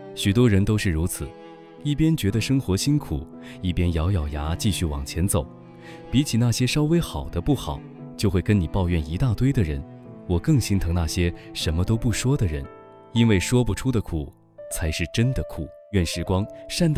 许多人都是如此，一边觉得生活辛苦，一边咬咬牙继续往前走。比起那些稍微好的不好，就会跟你抱怨一大堆的人，我更心疼那些什么都不说的人，因为说不出的苦，才是真的苦。愿时光善待